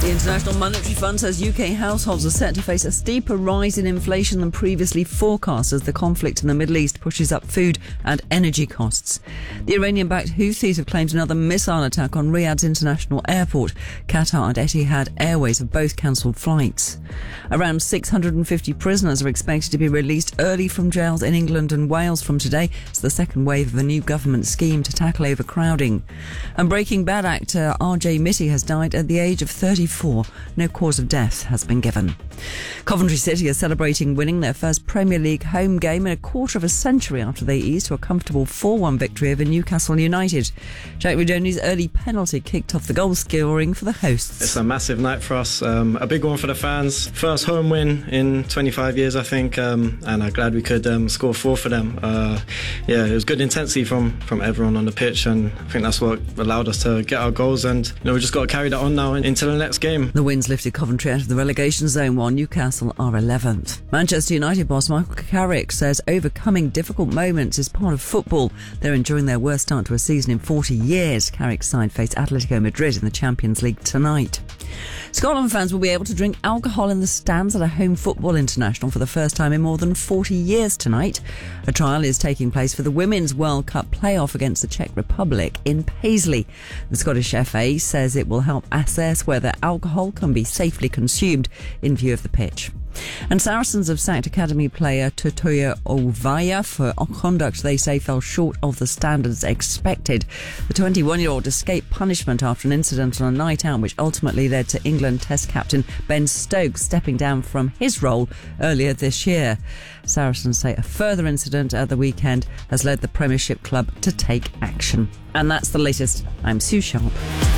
The International Monetary Fund says UK households are set to face a steeper rise in inflation than previously forecast as the conflict in the Middle East pushes up food and energy costs. The Iranian-backed Houthis have claimed another missile attack on Riyadh's international airport. Qatar and Etihad Airways have both cancelled flights. Around 650 prisoners are expected to be released early from jails in England and Wales from today. It's the second wave of a new government scheme to tackle overcrowding. And Breaking Bad actor R.J. Mitty has died at the age of 34. No cause of death has been given. Coventry City are celebrating winning their first Premier League home game in a quarter of a century after they eased to a comfortable 4-1 victory over Newcastle United. Jack Rudoni's early penalty kicked off the goal scoring for the hosts. It's a massive night for us, a big one for the fans. First home win in 25 years, I think, and I'm glad we could score 4 for them. It was good intensity from everyone on the pitch, and I think that's what allowed us to get our goals, and we just got to carry that on now into the next game. The wins lifted Coventry out of the relegation zone while Newcastle are 11th. Manchester United boss Michael Carrick says overcoming difficult moments is part of football. They're enjoying their worst start to a season in 40 years. Carrick's side face Atletico Madrid in the Champions League tonight. Scotland fans will be able to drink alcohol in the stands at a home football international for the first time in more than 40 years tonight. A trial is taking place for the Women's World Cup playoff against the Czech Republic in Paisley. The Scottish FA says it will help assess whether alcohol can be safely consumed in view of the pitch. And Saracens have sacked academy player Tutuya Ovaya for conduct they say fell short of the standards expected. The 21-year-old escaped punishment after an incident on a night out which ultimately led to England Test captain Ben Stokes stepping down from his role earlier this year. Saracens say a further incident at the weekend has led the Premiership club to take action. And that's the latest. I'm Sue Sharp.